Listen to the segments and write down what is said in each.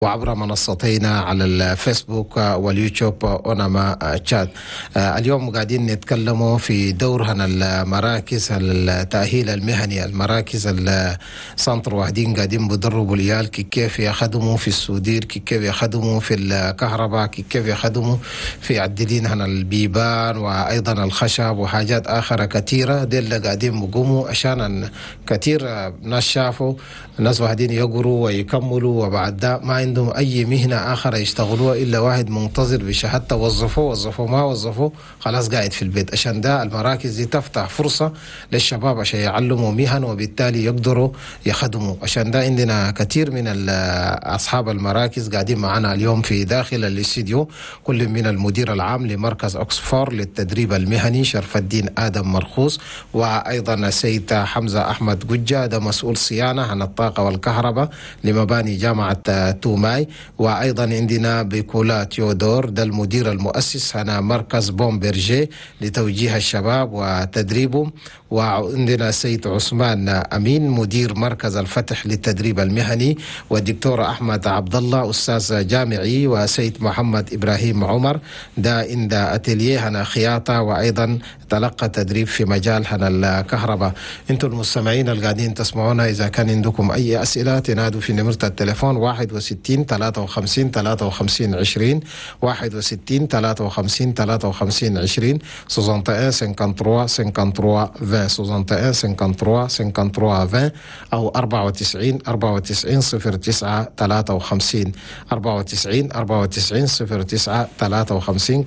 وعبر منصتينا على الفيسبوك واليوتيوب أوناما تشات. اليوم قاعدين نتكلموا في دورهن المراكز التأهيل المهني، المراكز السنتر واحدين قاعدين بدربوا العيال كيف يخدموا في السودير، كيف يخدموا في الكهرباء، كيف يخدموا في عدلين هنا البيبان وأيضا الخشب وحاجات آخرة كثيرة. دي اللي قاعدين بقوموا عشان كثير ناس شافوا ناس واحدين يقروا ويكملوا وبعد ده ما عندهم أي مهنة آخر يشتغلوها إلا واحد منتظر بشهادته. وظفوه ما وظفوه خلاص قاعد في البيت. عشان ده المراكز دي تفتح فرصة للشباب عشان يعلموا مهن وبالتالي يقدروا يخدموا. عشان ده عندنا كثير من أصحاب المراكز قاعدين معنا اليوم في داخل الاستديو، كل من المدير العام لمركز أكسفور للتدريب المهني شرف الدين آدم مرخوص، وأيضا السيد حمزة أحمد قجة ده مسؤول صيانة عن الطاقة والكهرباء لمباني جامعة توماي، وأيضا عندنا بيكولا تيودور ده المدير المؤسس هنا مركز بومبرجي لتوجيه الشباب وتدريبهم، وعندنا السيد عثمان أمين مدير مركز الفتح للتدريب المهني، والدكتور أحمد عبد الله أستاذ جامعي، وسيد محمد إبراهيم عمر ده عند أتيليه هنا خياطة وأيضا تلقى تدريب في مجال هنا الكهرباء. انتم المستمعين اللي قاعدين تسمعونا إذا كان عندكم أي أسئلة تنادوا في نمرة التليفون 61 53 53 20 61 53 53 20 61 53 53 20 61 53 53 20 أو 94 94 09 53 94 94 09 53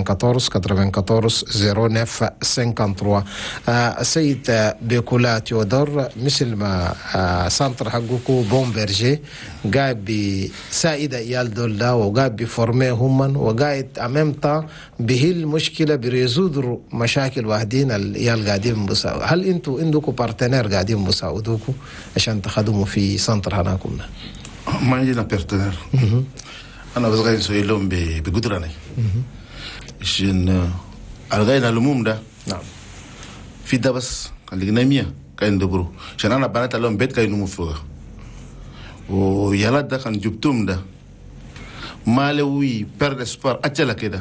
94 09 53. السيد بيكولا تيودور مثل ما سانتر حقكم بومبرجي قاعد بساعد عيال دول ده وقاعد بفورميهم وقاعد امامتا به المشكله بريزودر مشاكل واحدين العيال قاعدين بساعد. هل انتوا عندكم بارتنير قاعدين بيساعدوكم عشان تخدموا في سانتر هناكم ده؟ ما عندنا بارتنير. انا بس قاعد نسوي لهم بقدراني عشان الغينا العموم ده. نعم. في ده بس اللي مية كاين دبرو عشان انا بنات لهم بيت كاين مفروغ ويالات ده كان جبتهم ده ما لوي بيرد سبور اجل كده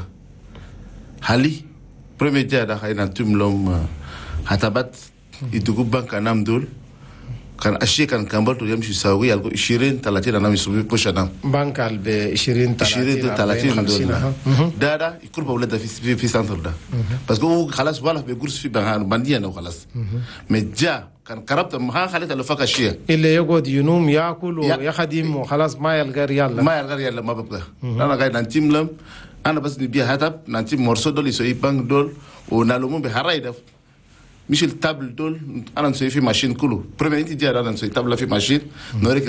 حالي بريمير جا ده كاين انتم لهم هتبات يدقوا بنك انام دول كان اشي كان برضو يمشي يساوي 20 30 انا يسوي بوش انا بنك ب 20 30 دول ده يكون بولد في سنتر ده بس هو خلاص ولا بيقرص في بنديه وخلاص مجا كان قربت ما خليت له فك الشيء اللي يقعد ينوم ياكل ويخدم وخلاص ما يلقى ريال ما ببقى انا قاعد ننتم لهم انا بس نبي هتب ننتم مرسو دول يسوي بنك دول ونالوم بهرايده مش التابل دول انا نسوي في ماشين كله بريمير انت جاي انا نسوي تابله في ماشين نوريك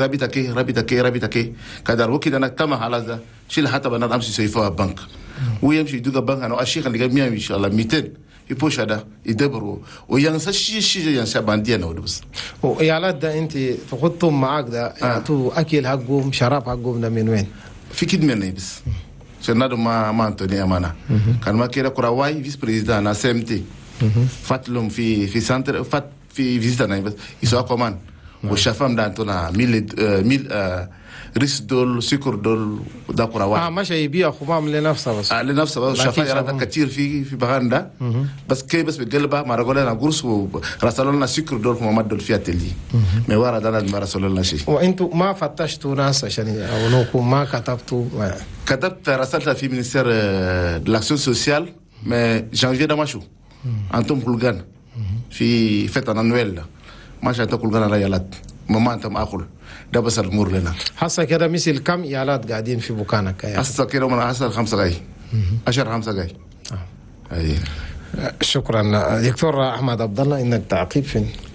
رابطه كدار وكده انا كما خلاص ده شيل حتى انا امشي سوي فيها بنك ويمشي يدوق بنك انا الشيخ اللي جاب 100 ان شاء الله 200 يبوش هذا يدبروا وينسى شيء ينسى باندينا بس ويالات ده انت تخطهم معاك ده تو اكل حقهم شراب حقهم ده من وين؟ في كده مني بس سنادو ما انتوني امانه كان ما كده كراواي فيس بريزيدان انا سمتي فاتلهم في سنتر فات في فيزيتا بس يسوى كمان والشافام ده انتونا ميل ريس دول سكر دول دا كراوات ماشي يبيع خمام لنفسه بس لنفسه بس شافا يرادا كتير في بغان ده بس كي بس بقلبها ما رجولنا قرص ورسلوا سكر دول خمامات دول فيها تلي ما ورا ده ما رسلوا لنا شيء. وانتوا ما فتشتوا ناس عشان يقولوكم ما كتبتوا؟ كتبت رسالة في مينستير لاكسيون سوسيال ما جانفي ده ماشو انتم كلغان في فتره نويل ما شاء الله كلغان على يالات ما انتم اكل ده بس الامور لنا حاسه كده مثل كم يالات قاعدين في بوكانك يعني؟ حاسه كده من 5 جاي 5 جاي اي. شكرا دكتور احمد عبد الله انك تعقيب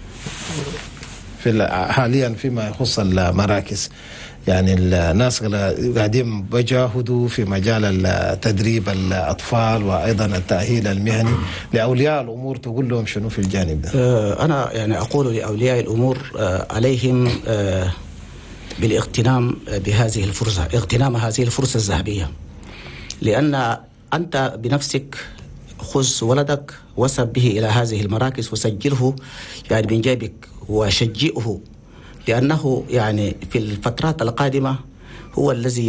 في حاليا فيما يخص المراكز. يعني الناس قاعدين بيجاهدوا في مجال تدريب الأطفال وأيضا التأهيل المهني لأولياء الأمور، تقول لهم شنو في الجانب ده؟ أنا يعني أقول لأولياء الأمور عليهم بالاغتنام بهذه الفرصة، اغتنام هذه الفرصة الذهبية، لأن أنت بنفسك خذ ولدك وصل به إلى هذه المراكز وسجله يعني من جيبك وشجئه، لأنه يعني في الفترات القادمة هو الذي